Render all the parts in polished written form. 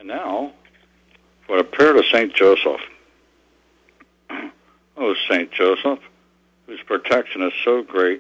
And now, for the prayer to St. Joseph. Oh, St. Joseph, whose protection is so great,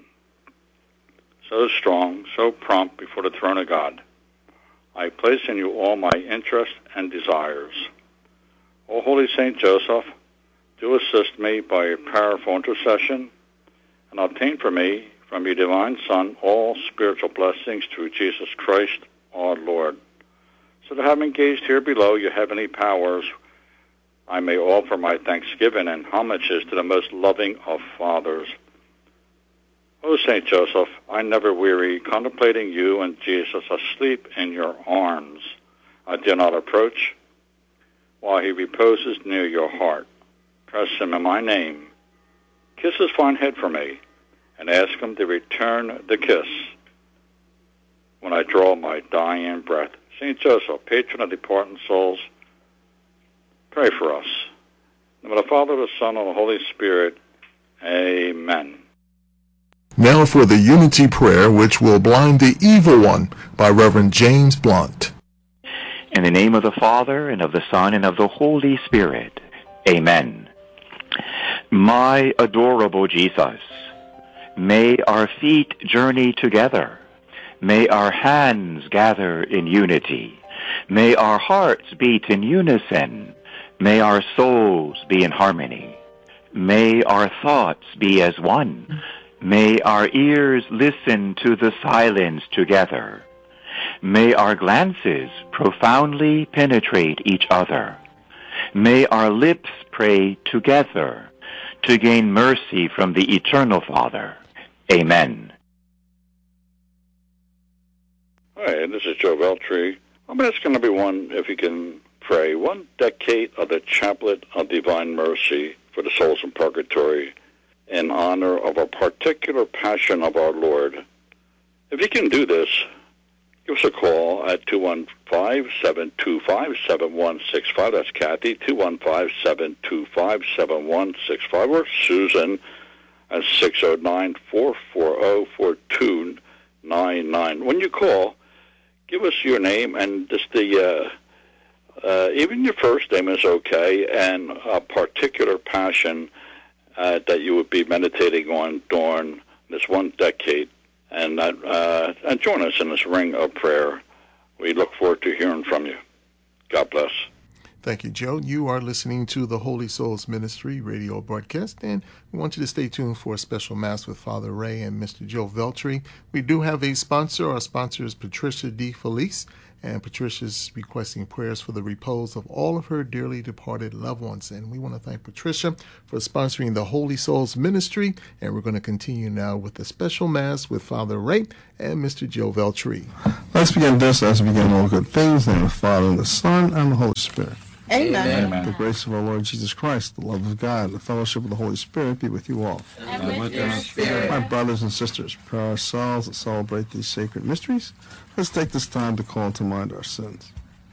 so strong, so prompt before the throne of God, I place in you all my interests and desires. O Holy St. Joseph, do assist me by your powerful intercession, and obtain for me, from your divine Son, all spiritual blessings through Jesus Christ, our Lord. So that having gazed here below your heavenly powers, I may offer my thanksgiving and homages to the most loving of fathers. O St. Joseph, I never weary contemplating you and Jesus asleep in your arms. I dare not approach while he reposes near your heart. Press him in my name. Kiss his fine head for me, and ask him to return the kiss when I draw my dying breath. St. Joseph, patron of departing souls, pray for us. In the name of the Father, the Son, and the Holy Spirit. Amen. Now for the Unity Prayer, which will blind the evil one, by Reverend James Blunt. In the name of the Father, and of the Son, and of the Holy Spirit. Amen. My adorable Jesus, may our feet journey together. May our hands gather in unity. May our hearts beat in unison. May our souls be in harmony. May our thoughts be as one. May our ears listen to the silence together. May our glances profoundly penetrate each other. May our lips pray together to gain mercy from the Eternal Father. Amen. Hi, this is Joe Veltri. I'm asking everyone if you can pray one decade of the Chaplet of Divine Mercy for the souls in purgatory in honor of a particular passion of our Lord. If you can do this, give us a call at 215-725-7165. That's Kathy, 215-725-7165, or Susan at 609-440-4299. When you call, give us your name and just the even your first name is okay, and a particular passion that you would be meditating on during this one decade, and join us in this ring of prayer. We look forward to hearing from you. God bless. Thank you, Joe. You are listening to the Holy Souls Ministry radio broadcast, and we want you to stay tuned for a special Mass with Father Ray and Mr. Joe Veltri. We do have a sponsor. Our sponsor is Patricia D. Felice, and Patricia's requesting prayers for the repose of all of her dearly departed loved ones. And we want to thank Patricia for sponsoring the Holy Souls Ministry, and we're going to continue now with the special Mass with Father Ray and Mr. Joe Veltri. Let's begin this as we begin all good things, in the name of the Father, and the Son, and the Holy Spirit. Amen. Amen. The grace of our Lord Jesus Christ, the love of God, the fellowship of the Holy Spirit be with you all. And with your spirit. My brothers and sisters, prepare ourselves to celebrate these sacred mysteries. Let's take this time to call to mind our sins.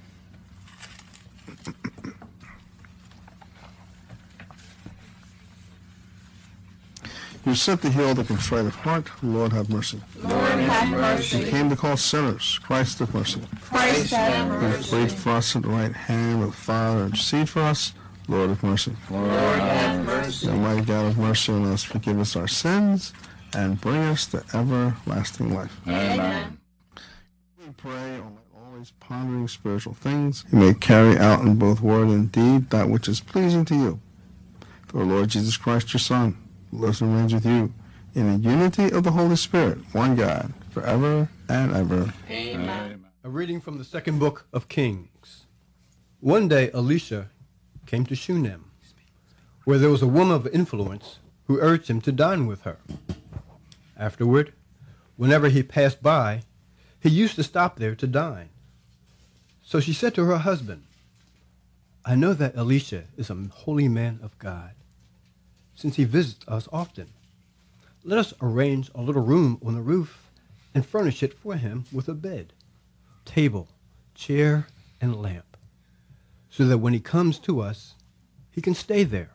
You sent to heal the contrite of heart. Lord, have mercy. Lord, have mercy. You came to call sinners. Christ, have mercy. Christ, have mercy. You prayed for us at the right hand of the Father and intercede for us. Lord, have mercy. Lord, have mercy. Almighty God, have mercy on us, forgive us our sins, and bring us to everlasting life. Amen. We pray, always pondering spiritual things, you may carry out in both word and deed that which is pleasing to you. Through our Lord Jesus Christ, your Son, who lives and reigns with you, in the unity of the Holy Spirit, one God, forever and ever. Amen. A reading from the second book of Kings. One day Elisha came to Shunem, where there was a woman of influence who urged him to dine with her. Afterward, whenever he passed by, he used to stop there to dine. So she said to her husband, "I know that Elisha is a holy man of God, since he visits us often. Let us arrange a little room on the roof and furnish it for him with a bed, table, chair, and lamp, so that when he comes to us, he can stay there."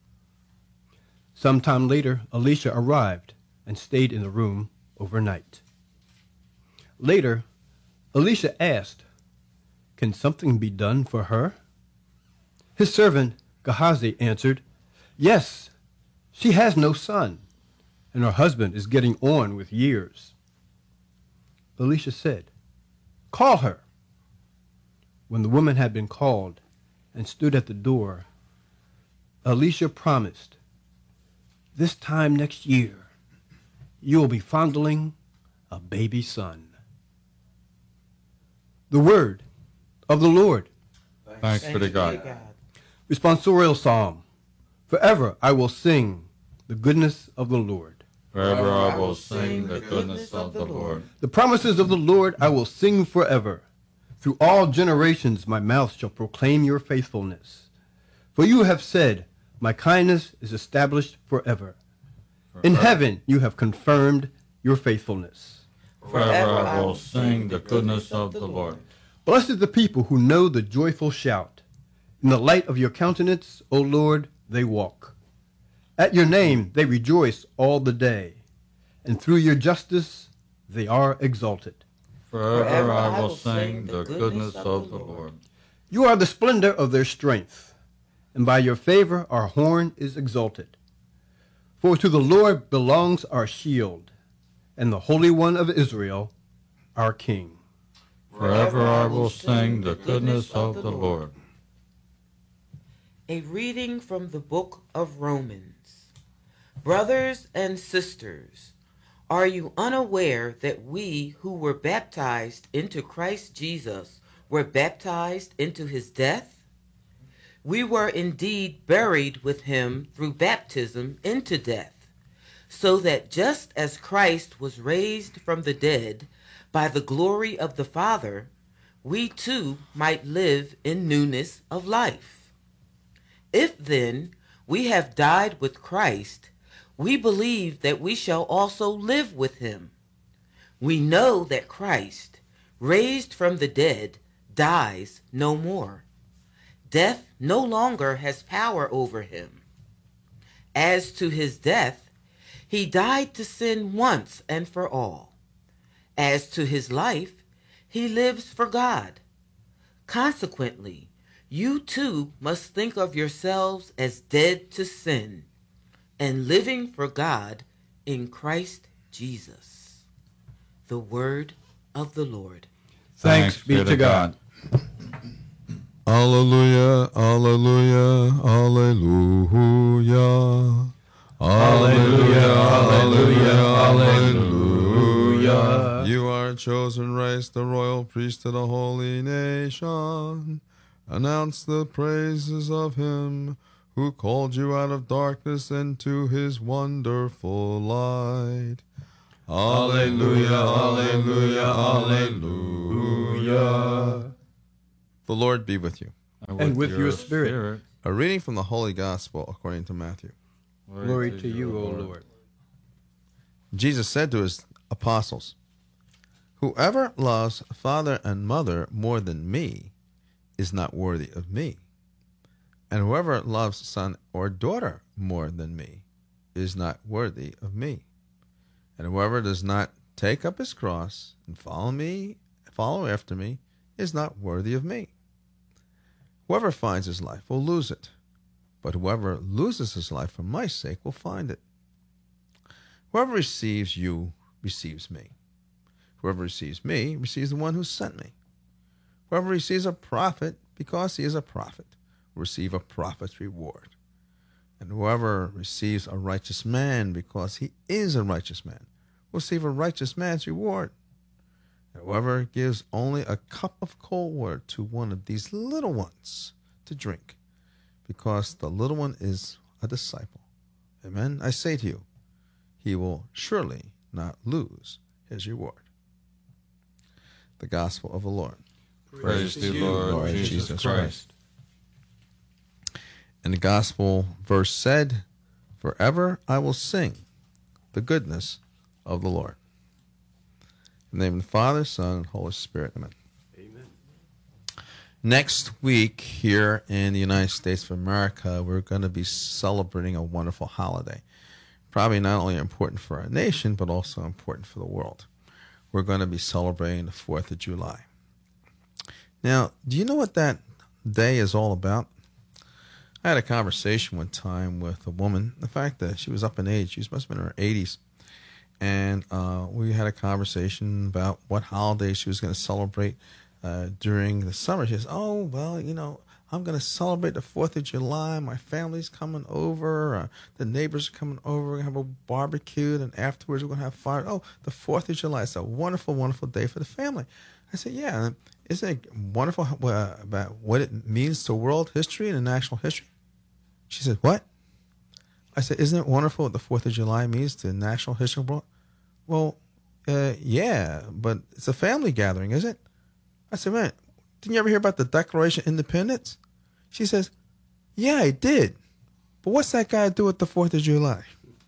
Some time later, Elisha arrived and stayed in the room overnight. Later, Elisha asked, Can something be done for her? His servant Gehazi answered, Yes, she has no son, and her husband is getting on with years. Elisha said, Call her. When the woman had been called and stood at the door, Elisha promised, This time next year, you will be fondling a baby son. The word of the Lord. Thanks be to God. Responsorial Psalm. Forever I will sing the goodness of the Lord. Forever I will sing the goodness of the Lord. The promises of the Lord I will sing forever. Through all generations my mouth shall proclaim your faithfulness. For you have said, My kindness is established forever. In heaven you have confirmed your faithfulness. Forever I will sing the goodness of the Lord. Blessed the people who know the joyful shout. In the light of your countenance, O Lord, they walk. At your name they rejoice all the day, and through your justice they are exalted. Forever I will sing the goodness of the Lord. You are the splendor of their strength, and by your favor our horn is exalted. For to the Lord belongs our shield, and the Holy One of Israel, our King. Forever I will sing the goodness of the Lord. A reading from the book of Romans. Brothers and sisters, are you unaware that we who were baptized into Christ Jesus were baptized into his death? We were indeed buried with him through baptism into death, so that just as Christ was raised from the dead by the glory of the Father, we too might live in newness of life. If then we have died with Christ, we believe that we shall also live with him. We know that Christ, raised from the dead, dies no more. Death no longer has power over him. As to his death, he died to sin once and for all. As to his life, he lives for God. Consequently, you too must think of yourselves as dead to sin and living for God in Christ Jesus. The word of the Lord. Thanks be to God. Alleluia, alleluia, alleluia. Alleluia, alleluia, alleluia. You are a chosen race, the royal priesthood, a holy nation. Announce the praises of him who called you out of darkness into his wonderful light. Alleluia, alleluia, alleluia. The Lord be with you. And with your spirit. A reading from the Holy Gospel according to Matthew. Glory to you, O Lord. Jesus said to his apostles, Whoever loves father and mother more than me is not worthy of me. And whoever loves son or daughter more than me is not worthy of me. And whoever does not take up his cross and follow after me, is not worthy of me. Whoever finds his life will lose it, but whoever loses his life for my sake will find it. Whoever receives you receives me. Whoever receives me receives the one who sent me. Whoever receives a prophet because he is a prophet will receive a prophet's reward. And whoever receives a righteous man because he is a righteous man will receive a righteous man's reward. And whoever gives only a cup of cold water to one of these little ones to drink, because the little one is a disciple, amen, I say to you, he will surely not lose his reward. The Gospel of the Lord. Praise to you, Lord Jesus Christ. And the Gospel verse said, Forever I will sing the goodness of the Lord. In the name of the Father, Son, and Holy Spirit. Amen. Amen. Next week, here in the United States of America, we're going to be celebrating a wonderful holiday. Probably not only important for our nation, but also important for the world. We're going to be celebrating the 4th of July. Now, do you know what that day is all about? I had a conversation one time with a woman. The fact that she was up in age, she must have been in her 80s. And we had a conversation about what holiday she was going to celebrate during the summer. She says, oh, well, I'm going to celebrate the 4th of July. My family's coming over. The neighbors are coming over. We're going to have a barbecue. And afterwards, we're going to have fire. Oh, the 4th of July. It's a wonderful, wonderful day for the family. I said, yeah. Isn't it wonderful about what it means to world history and national history? She said, what? I said, isn't it wonderful what the 4th of July means to national history world? Well, yeah, but it's a family gathering, isn't it? I said, man, didn't you ever hear about the Declaration of Independence? She says, yeah, I did. But what's that got to do with the 4th of July?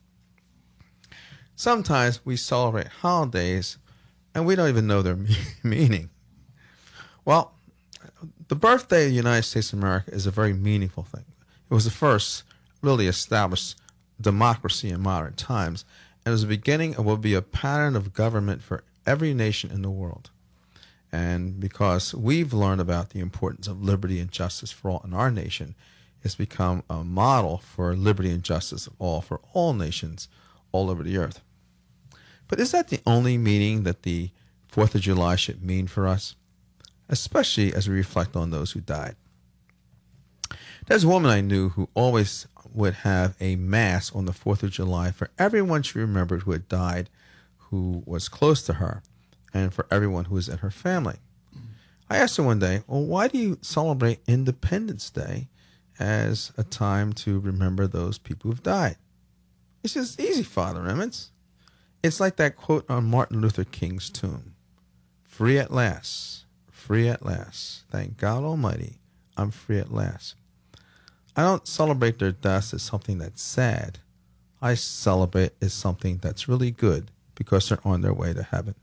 Sometimes we celebrate holidays and we don't even know their meaning. Well, the birthday of the United States of America is a very meaningful thing. It was the first really established democracy in modern times, and it was the beginning of what would be a pattern of government for every nation in the world. And because we've learned about the importance of liberty and justice for all in our nation, it's become a model for liberty and justice for all nations all over the earth. But is that the only meaning that the 4th of July should mean for us? Especially as we reflect on those who died. There's a woman I knew who always would have a mass on the 4th of July for everyone she remembered who had died, who was close to her, and for everyone who was in her family. I asked her one day, well, why do you celebrate Independence Day as a time to remember those people who've died? She says, easy, Father Emmons. It's like that quote on Martin Luther King's tomb. Free at last, free at last. Thank God Almighty, I'm free at last. I don't celebrate their deaths as something that's sad. I celebrate as something that's really good because they're on their way to heaven.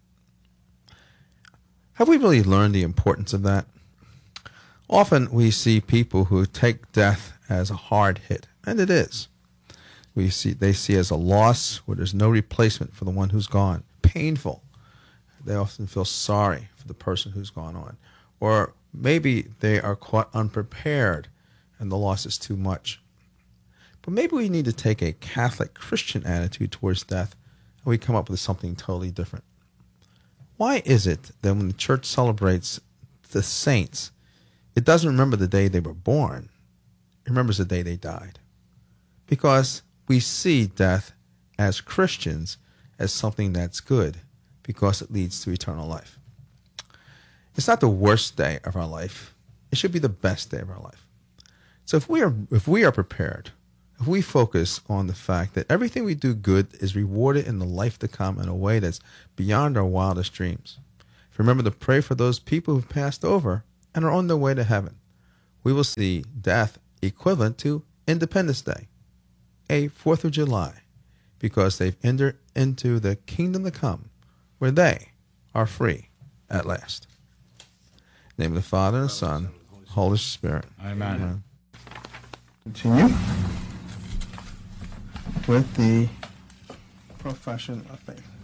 Have we really learned the importance of that? Often we see people who take death as a hard hit, and it is. They see it as a loss where there's no replacement for the one who's gone. Painful. They often feel sorry for the person who's gone on. Or maybe they are caught unprepared and the loss is too much. But maybe we need to take a Catholic Christian attitude towards death and we come up with something totally different. Why is it that when the church celebrates the saints, it doesn't remember the day they were born, it remembers the day they died? Because we see death as Christians as something that's good because it leads to eternal life. It's not the worst day of our life. It should be the best day of our life. So if we are prepared, if we focus on the fact that everything we do good is rewarded in the life to come in a way that's beyond our wildest dreams. If we remember to pray for those people who've passed over and are on their way to heaven, we will see death equivalent to Independence Day, a 4th of July, because they've entered into the kingdom to come where they are free at last. In the name of the Father and the Son, Holy Spirit. Amen. Amen. Continue with the profession of faith.